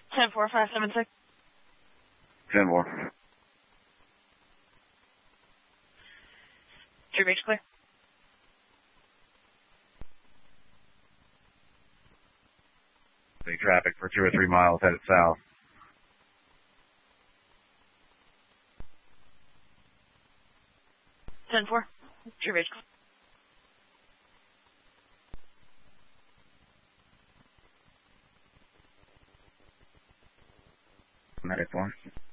10-4-5-7-6. 10-4. True Beach clear. Big traffic for 2 or 3 miles headed south. Ten four. True Beach clear. Medic 1.